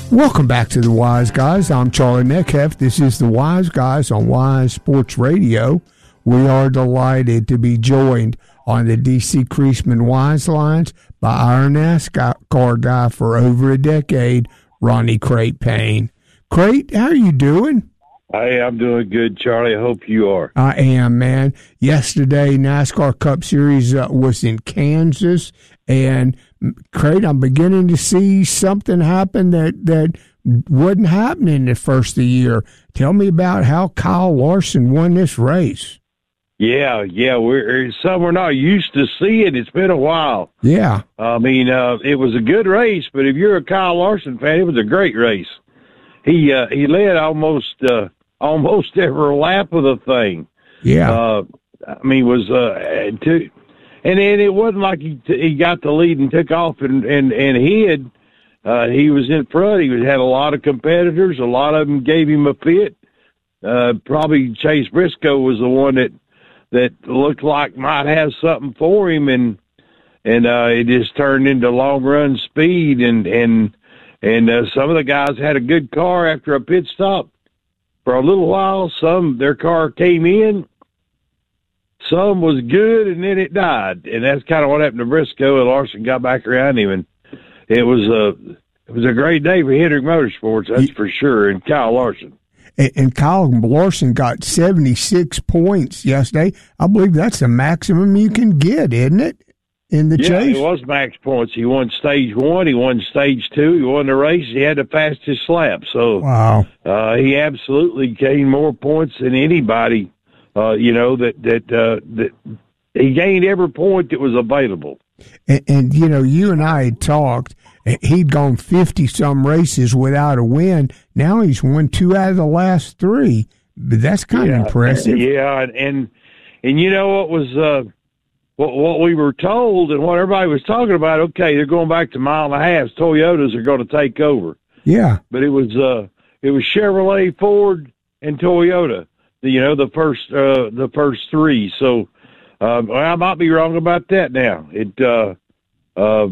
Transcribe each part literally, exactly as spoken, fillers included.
Welcome back to the Wise Guys. I'm Charlie Metcalf. This is the Wise Guys on Wise Sports Radio. We are delighted to be joined on the D C Creasman Wise Lines by our NASCAR guy for over a decade, Ronnie Crate Payne. Crate, how are you doing? Hey, I'm doing good, Charlie. I hope you are. I am, man. Yesterday, NASCAR Cup Series uh, was in Kansas, and Crate, I'm beginning to see something happen that, that wasn't happening the first of the year. Tell me about how Kyle Larson won this race. Yeah, yeah, we're some we're not used to seeing. It's been a while. Yeah. I mean, uh, it was a good race, but if you're a Kyle Larson fan, it was a great race. He uh, he led almost uh, almost every lap of the thing. Yeah. Uh, I mean, was uh, to, and then it wasn't like he he got the lead and took off and and and hid. Uh, he was in front. He was, had a lot of competitors. A lot of them gave him a fit. Uh, probably Chase Briscoe was the one that. that looked like might have something for him, and and uh, it just turned into long run speed, and and and uh, some of the guys had a good car after a pit stop for a little while. Some their car came in, some was good, and then it died, and that's kind of what happened to Briscoe. And Larson got back around him, and it was a it was a great day for Hendrick Motorsports, that's for sure, and Kyle Larson. And Kyle Larson got seventy-six points yesterday. I believe that's the maximum you can get, isn't it, in the yeah, chase? Yeah, it was max points. He won stage one. He won stage two. He won the race. He had the fastest lap. So wow. uh, he absolutely gained more points than anybody, uh, you know, that, that, uh, that he gained every point that was available. And, and, you know, you and I had talked. He'd gone fifty-some races without a win. Now he's won two out of the last three. But that's kind yeah, of impressive. Yeah, and, and and you know what was uh, what what we were told and what everybody was talking about. Okay, they're going back to mile and a half. Toyotas are going to take over. Yeah, but it was uh, it was Chevrolet, Ford, and Toyota. The, you know, the first uh, the first three. So uh, well, I might be wrong about that. Now it. Uh, uh,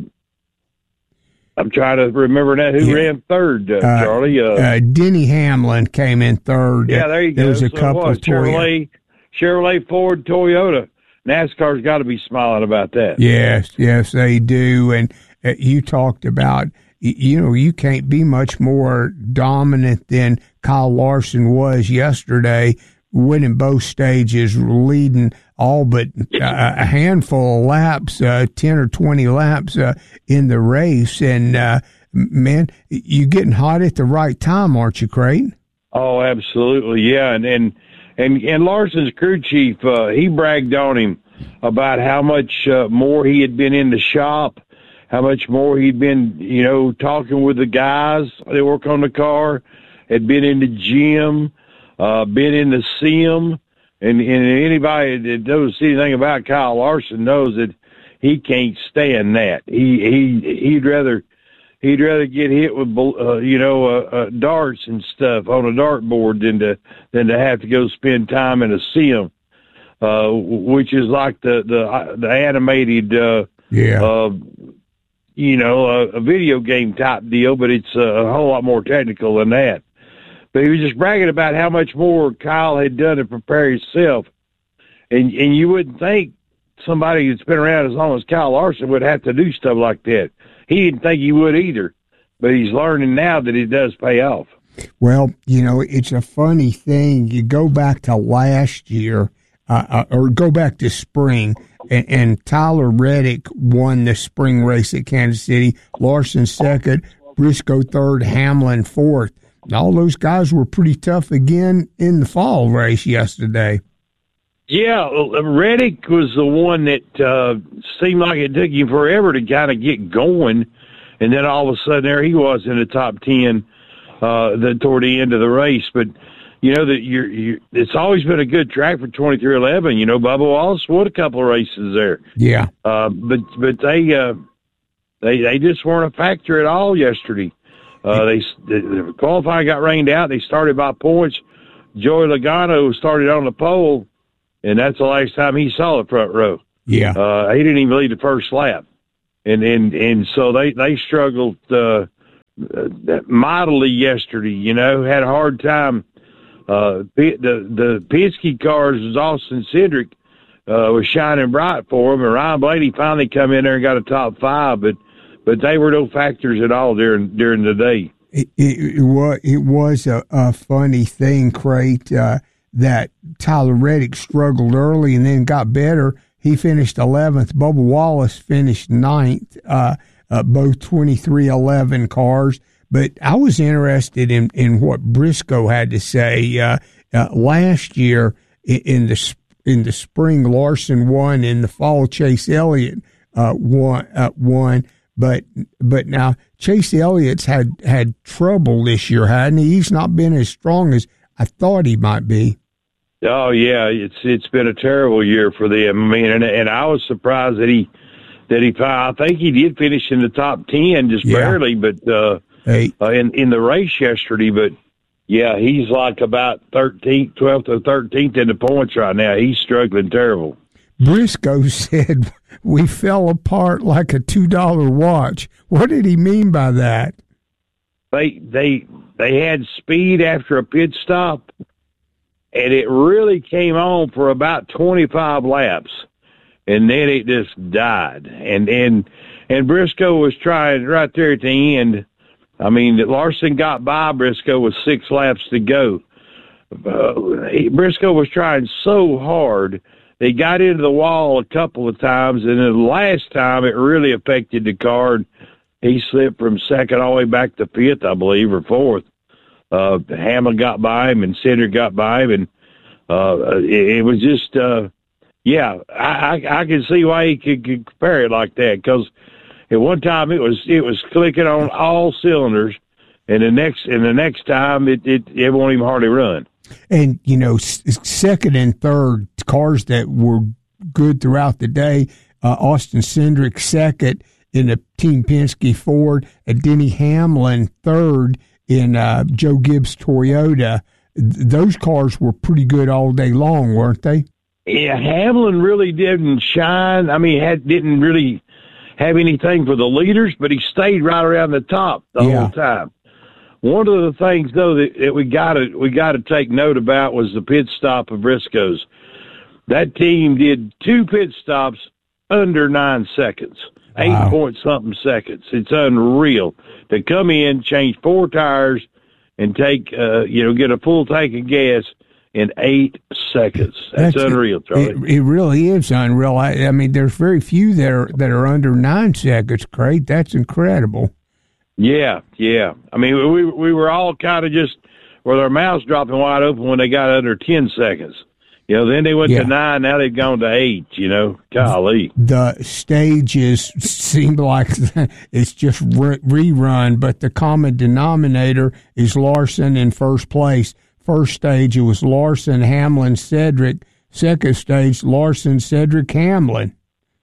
I'm trying to remember that who yeah. ran third, uh, uh, Charlie. Uh, uh, Denny Hamlin came in third. Yeah, there you there go. There was a so couple of Chevrolet, Chevrolet, Ford, Toyota. NASCAR's got to be smiling about that. Yes, yes, they do. And uh, you talked about, you know, you can't be much more dominant than Kyle Larson was yesterday, winning both stages, leading all but uh, a handful of laps, uh, ten or twenty laps uh, in the race. And, uh, man, you're getting hot at the right time, aren't you, Creighton? Oh, absolutely, yeah. And and, and, and Larson's crew chief, uh, he bragged on him about how much uh, more he had been in the shop, how much more he'd been, you know, talking with the guys that work on the car, had been in the gym, uh, been in the sim. And, and anybody that knows anything about Kyle Larson knows that he can't stand that. He he he'd rather he'd rather get hit with uh, you know uh, uh, darts and stuff on a dartboard than to than to have to go spend time in a sim, uh, which is like the the the animated uh, yeah uh, you know a, a video game type deal, but it's a whole lot more technical than that. But he was just bragging about how much more Kyle had done to prepare himself. And and you wouldn't think somebody that's been around as long as Kyle Larson would have to do stuff like that. He didn't think he would either. But he's learning now that it does pay off. Well, you know, it's a funny thing. You go back to last year, uh, or go back to spring, and, and Tyler Reddick won the spring race at Kansas City. Larson second, Briscoe third, Hamlin fourth. All those guys were pretty tough again in the fall race yesterday. Yeah, Reddick was the one that uh, seemed like it took him forever to kind of get going, and then all of a sudden there he was in the top ten uh, the, toward the end of the race. But you know that you're, you're, it's always been a good track for twenty-three eleven. You know, Bubba Wallace won a couple of races there. Yeah, uh, but but they uh, they they just weren't a factor at all yesterday. Uh, they the qualifying got rained out. They started by points. Joey Logano started on the pole, and that's the last time he saw the front row. Yeah, uh, he didn't even lead the first lap, and and and so they they struggled uh, uh, mightily yesterday. You know, had a hard time. Uh, the the Penske cars was Austin Cindric uh, was shining bright for him, and Ryan Blaney finally come in there and got a top five, but but they were no factors at all during during the day. It, it, it was it was a, a funny thing, Crate, uh, that Tyler Reddick struggled early and then got better. He finished eleventh. Bubba Wallace finished ninth. Uh, uh, both twenty-three eleven cars. But I was interested in, in what Briscoe had to say. Uh, uh, last year in, in the in the spring, Larson won. In the fall, Chase Elliott uh, won. Uh, won. But but now Chase Elliott's had, had trouble this year, hadn't he? He's not been as strong as I thought he might be. Oh yeah, it's it's been a terrible year for them. I mean, and and I was surprised that he that he I think he did finish in the top ten, just yeah. barely, but. Uh, Hey. Uh, in, in the race yesterday, but yeah, he's like about thirteenth, twelfth or thirteenth in the points right now. He's struggling terrible. Briscoe said we fell apart like a two dollar watch. What did he mean by that? They they they had speed after a pit stop, and it really came on for about twenty-five laps, and then it just died. And and and Briscoe was trying right there at the end. I mean, Larson got by Briscoe with six laps to go. Uh, he, Briscoe was trying so hard. They got into the wall a couple of times, and then the last time it really affected the car. He slipped from second all the way back to fifth, I believe, or fourth. Uh, Hamlin got by him, and Cindric got by him, and uh, it, it was just, uh, yeah, I, I, I can see why he could, could compare it like that, because at one time it was it was clicking on all cylinders, and the next and the next time it it, it won't even hardly run. And you know, second and third cars that were good throughout the day. Uh, Austin Cindric second in the Team Penske Ford, and Denny Hamlin third in uh, Joe Gibbs Toyota. Th- those cars were pretty good all day long, weren't they? Yeah, Hamlin really didn't shine. I mean, had didn't really have anything for the leaders, but he stayed right around the top the yeah. whole time. One of the things, though, that, that we got to we got to take note about was the pit stop of Briscoe's. That team did two pit stops under nine seconds, eight wow. point something seconds. It's unreal to come in, change four tires, and take uh, you know get a full tank of gas in eight seconds. That's, That's unreal, Charlie. It, it really is unreal. I, I mean, there's very few that are that are under nine seconds. Great, that's incredible. Yeah, yeah. I mean, we we were all kind of just with our mouths dropping wide open when they got under ten seconds. You know, then they went yeah. to nine. Now they've gone to eight. You know, golly. The stages seem like it's just re- rerun, but the common denominator is Larson in first place. First stage, it was Larson, Hamlin, Cindric. Second stage, Larson, Cindric, Hamlin.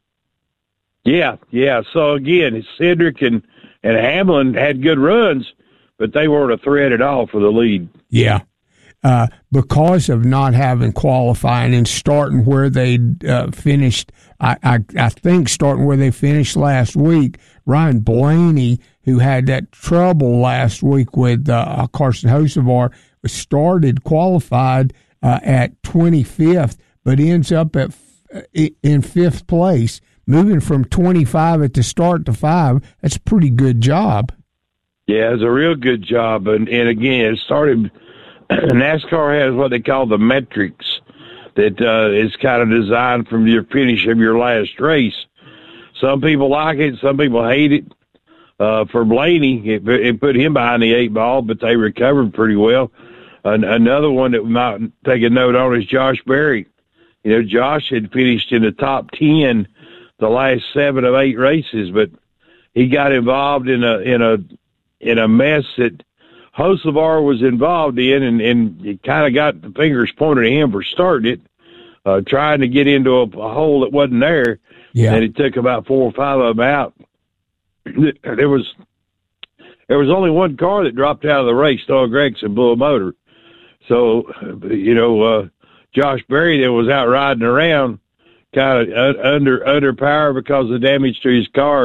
Yeah, yeah. So, again, Cindric and, and Hamlin had good runs, but they weren't a threat at all for the lead. Yeah. Uh, because of not having qualifying and starting where they uh, finished, I, I, I think starting where they finished last week, Ryan Blaney, who had that trouble last week with uh, Carson Hocevar, started qualified uh, at twenty-fifth, but ends up at in fifth place, moving from twenty-five at the start to five. That's a pretty good job. Yeah, it's a real good job, and and again, it started. NASCAR has what they call the metrics that uh, is kind of designed from your finish of your last race. Some people like it, some people hate it. Uh, for Blaney, it, it put him behind the eight ball, but they recovered pretty well. An, another one that we might take a note on is Josh Berry. You know, Josh had finished in the top ten the last seven of eight races, but he got involved in a in a in a mess that Hocevar was involved in, and, and it kind of got the fingers pointed at him for starting it, uh, trying to get into a, a hole that wasn't there. Yeah. And it took about four or five of them out. There was there was only one car that dropped out of the race. Doug Gregson blew a motor. So, you know, uh, Josh Berry that was out riding around kind of under under power because of the damage to his car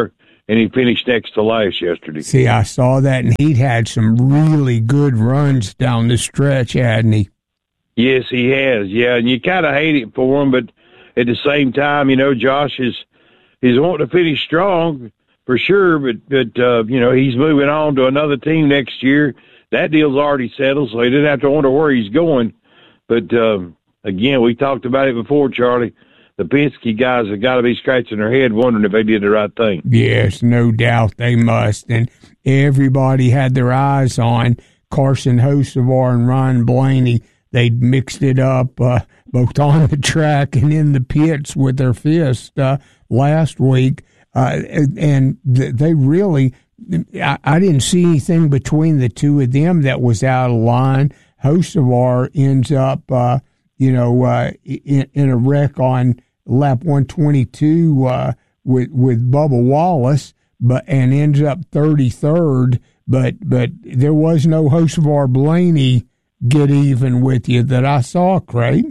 and he finished next to last yesterday. See, I saw that, and he'd had some really good runs down the stretch, hadn't he? Yes, he has. Yeah, and you kind of hate it for him, but at the same time, you know, Josh is he's wanting to finish strong for sure, but but uh, you know, he's moving on to another team next year. That deal's already settled, so he didn't have to wonder where he's going. But um, again, we talked about it before, Charlie. The Penske guys have got to be scratching their head wondering if they did the right thing. Yes, no doubt they must. And everybody had their eyes on Carson Hocevar and Ryan Blaney. They'd mixed it up uh, both on the track and in the pits with their fist uh, last week. Uh, and they really, I, I didn't see anything between the two of them that was out of line. Hocevar ends up, uh, you know, uh, in, in a wreck on lap one twenty-two uh, with with Bubba Wallace, but and ends up thirty-third. But but there was no Hocevar Blaney get even with you that I saw, Craig.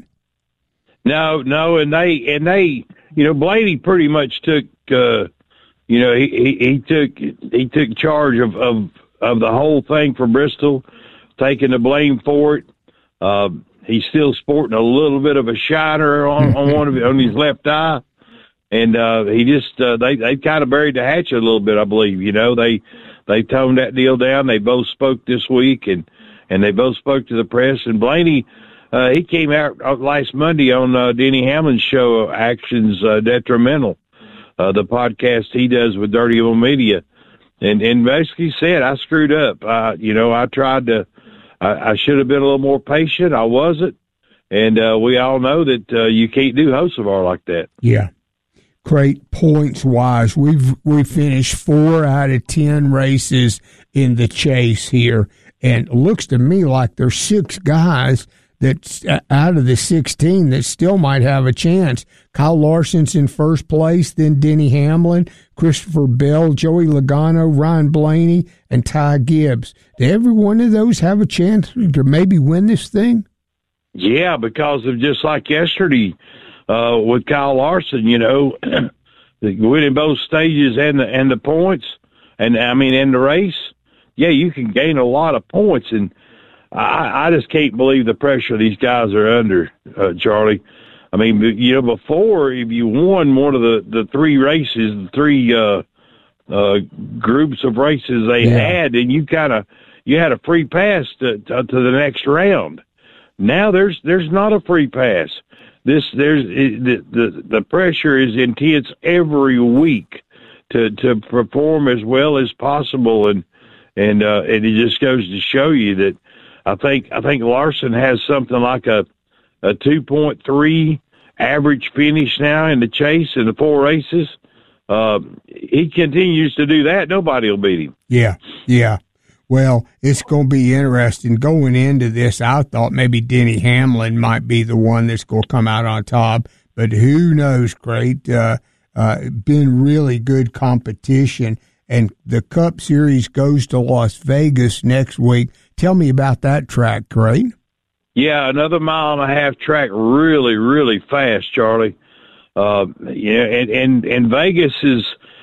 No, no, and they and they, you know, Blaney pretty much took, uh, you know, he, he he took he took charge of, of of the whole thing for Bristol, taking the blame for it. Uh, he's still sporting a little bit of a shiner on, on one of on his left eye, and uh, he just uh, they they kind of buried the hatchet a little bit, I believe. You know, they they toned that deal down. They both spoke this week, and and they both spoke to the press. And Blaney, uh, he came out last Monday on uh, Denny Hamlin's show, Actions uh, Detrimental, uh, the podcast he does with Dirty Old Media, and and basically said, I screwed up. Uh, you know, I tried to. I, I should have been a little more patient. I wasn't. And uh, we all know that uh, you can't do Hocevar like that. Yeah. Great points-wise. We've we finished four out of ten races in the chase here. And it looks to me like there's six guys that's out of the sixteen that still might have a chance. Kyle Larson's in first place, then Denny Hamlin, Christopher Bell, Joey Logano, Ryan Blaney, and Ty Gibbs. Do every one of those have a chance to maybe win this thing? Yeah, because of just like yesterday uh, with Kyle Larson, you know, winning both stages and the and the points, and I mean, in the race, yeah, you can gain a lot of points, and I, I just can't believe the pressure these guys are under, uh, Charlie. I mean, you know, before, if you won one of the, the three races, the three uh, uh, groups of races they yeah. had, and you kind of you had a free pass to, to to the next round. Now there's there's not a free pass. This there's it, the, the the pressure is intense every week to to perform as well as possible, and and uh, and it just goes to show you that. I think I think Larson has something like a a two point three average finish now in the chase in the four races. Uh, he continues to do that, nobody will beat him. Yeah, yeah. Well, it's going to be interesting going into this. I thought maybe Denny Hamlin might be the one that's going to come out on top, but who knows? Great, uh, uh, been really good competition, and the Cup Series goes to Las Vegas next week. Tell me about that track, Craig. Yeah, another mile and a half track, really, really fast, Charlie. Uh, yeah, and, and, and Vegas is,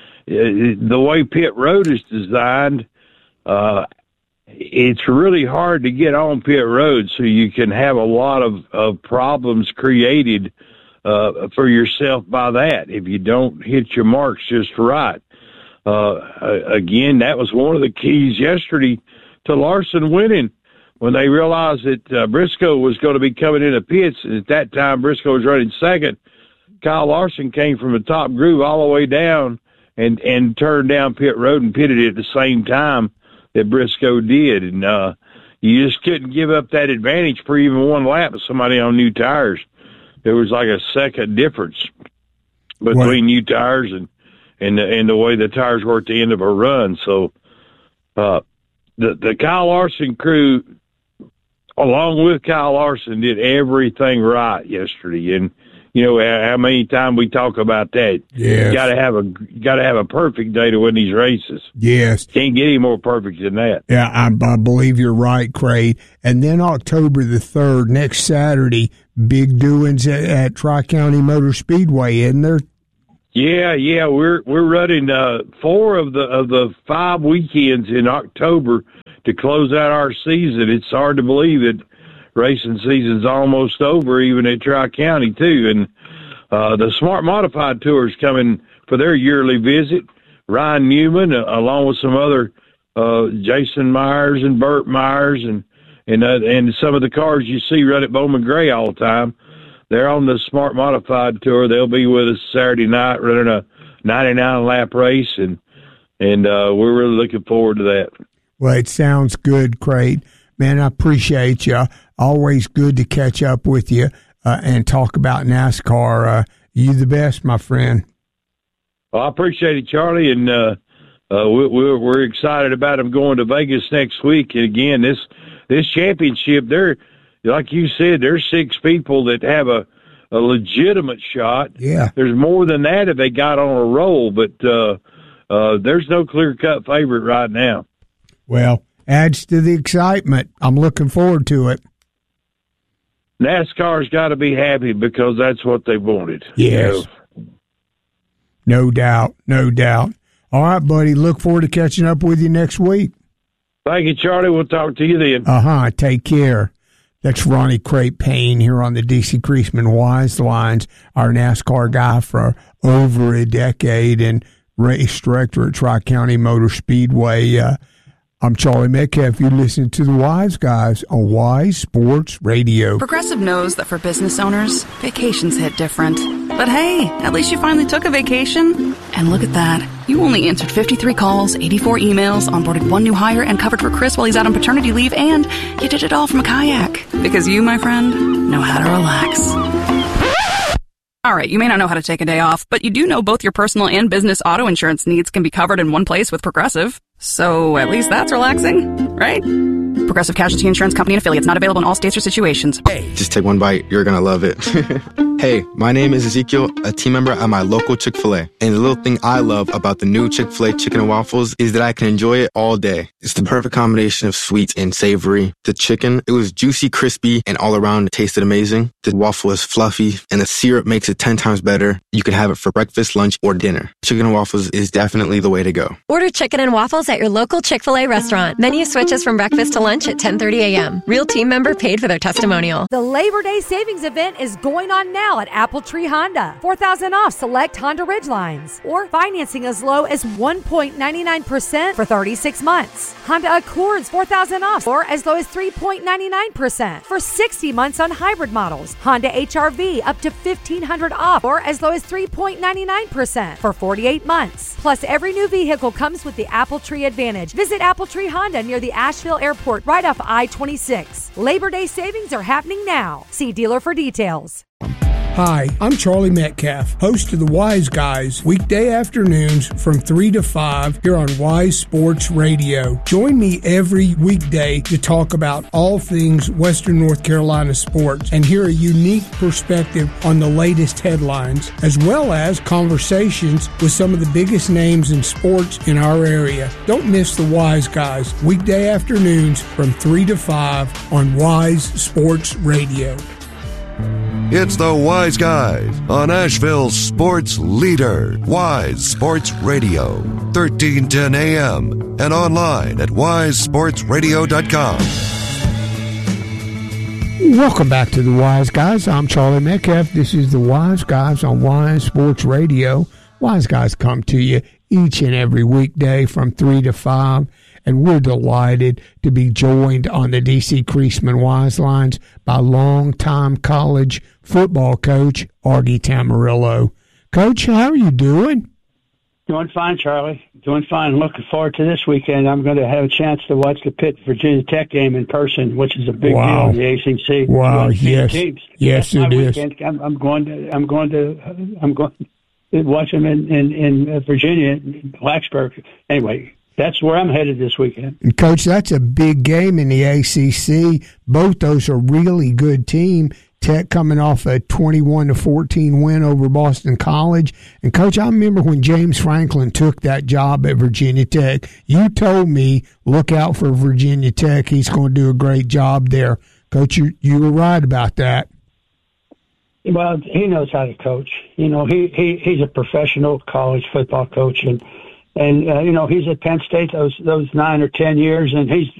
uh, the way pit road is designed, uh, it's really hard to get on pit road, so you can have a lot of, of problems created uh, for yourself by that if you don't hit your marks just right. Uh, again, that was one of the keys yesterday to Larson winning when they realized that uh, Briscoe was going to be coming into pits. And at that time, Briscoe was running second. Kyle Larson came from the top groove all the way down and, and turned down pit road and pitted it at the same time that Briscoe did. And uh, you just couldn't give up that advantage for even one lap with somebody on new tires. There was like a second difference between what? new tires and, and, the, and the way the tires were at the end of a run. So, uh, The the Kyle Larson crew, along with Kyle Larson, did everything right yesterday. And you know how many times we talk about that. Yes. You gotta have a gotta have a perfect day to win these races. Yes, can't get any more perfect than that. Yeah, I, I believe you're right, Craig. And then October the third, next Saturday, big doings at, at Tri County Motor Speedway, isn't there? Yeah, yeah, we're we're running uh, four of the of the five weekends in October to close out our season. It's hard to believe that racing season's almost over, even at Tri-County too. And uh, the Smart Modified Tour is coming for their yearly visit. Ryan Newman, uh, along with some other uh, Jason Myers and Burt Myers, and and uh, and some of the cars you see run at Bowman Gray all the time. They're on the Smart Modified Tour. They'll be with us Saturday night running a ninety-nine lap race, and and uh, we're really looking forward to that. Well, it sounds good, Craig. Man, I appreciate you. Always good to catch up with you uh, and talk about NASCAR. Uh, you the best, my friend. Well, I appreciate it, Charlie, and uh, uh, we, we're, we're excited about them going to Vegas next week. And again, this this championship, they're like you said, there's six people that have a, a legitimate shot. Yeah. There's more than that if they got on a roll, but uh, uh, there's no clear-cut favorite right now. Well, adds to the excitement. I'm looking forward to it. NASCAR's got to be happy because that's what they wanted. Yes. You know? No doubt. No doubt. All right, buddy. Look forward to catching up with you next week. Thank you, Charlie. We'll talk to you then. Uh-huh. Take care. That's Ronnie Crape Payne here on the D C Creasman Wise Lines, our NASCAR guy for over a decade and race director at Tri-County Motor Speedway. Uh, I'm Charlie Metcalf. You listen to the Wise Guys on Wise Sports Radio. Progressive knows that for business owners, vacations hit different. But hey, at least you finally took a vacation. And look at that. You only answered fifty-three calls, eighty-four emails, onboarded one new hire, and covered for Chris while he's out on paternity leave, and you did it all from a kayak. Because you, my friend, know how to relax. All right, you may not know how to take a day off, but you do know both your personal and business auto insurance needs can be covered in one place with Progressive. So at least that's relaxing, right? Progressive Casualty Insurance Company and Affiliates, not available in all states or situations. Hey, just take one bite. You're going to love it. Hey, my name is Ezekiel, a team member at my local Chick-fil-A. And the little thing I love about the new Chick-fil-A chicken and waffles is that I can enjoy it all day. It's the perfect combination of sweet and savory. The chicken, it was juicy, crispy, and all around it tasted amazing. The waffle is fluffy, and the syrup makes it ten times better. You can have it for breakfast, lunch, or dinner. Chicken and waffles is definitely the way to go. Order chicken and waffles at your local Chick-fil-A restaurant. Menu switches from breakfast to lunch at ten thirty a.m. Real team member paid for their testimonial. The Labor Day Savings Event is going on now at Apple Tree Honda. four thousand dollars off select Honda Ridgelines. Or financing as low as one point nine nine percent for thirty-six months. Honda Accords four thousand dollars off or as low as three point nine nine percent for sixty months on hybrid models. Honda H R V up to fifteen hundred dollars off or as low as three point nine nine percent for forty-eight months. Plus, every new vehicle comes with the Apple Tree Advantage. Visit Apple Tree Honda near the Asheville Airport right off I twenty-six. Labor Day savings are happening now. See dealer for details. Hi, I'm Charlie Metcalf, host of the Wise Guys, weekday afternoons from three to five here on Wise Sports Radio. Join me every weekday to talk about all things Western North Carolina sports and hear a unique perspective on the latest headlines, as well as conversations with some of the biggest names in sports in our area. Don't miss the Wise Guys, weekday afternoons from three to five on Wise Sports Radio. It's the Wise Guys on Asheville's sports leader, Wise Sports Radio, thirteen ten a.m. and online at wise sports radio dot com. Welcome back to the Wise Guys. I'm Charlie Metcalf. This is the Wise Guys on Wise Sports Radio. Wise Guys come to you each and every weekday from three to five. And we're delighted to be joined on the D C Creasman Wise Lines by longtime college football coach Artie Tamarillo. Coach, how are you doing? Doing fine, Charlie. Doing fine. Looking forward to this weekend. I'm going to have a chance to watch the Pitt Virginia Tech game in person, which is a big wow. deal in the A C C. Wow! Yes, teams. yes, That's it my is. Weekend. I'm, I'm going to. I'm going to. I'm going to watch them in in, in Virginia, in Blacksburg. Anyway. That's where I'm headed this weekend. And, Coach, that's a big game in the A C C. Both those are really good teams. Tech coming off a twenty-one to fourteen win over Boston College. And, Coach, I remember when James Franklin took that job at Virginia Tech, you told me, look out for Virginia Tech. He's going to do a great job there. Coach, you, you were right about that. Well, he knows how to coach. You know, he, he he's a professional college football coach, and and uh, you know, he's at Penn State those those nine or ten years, and he's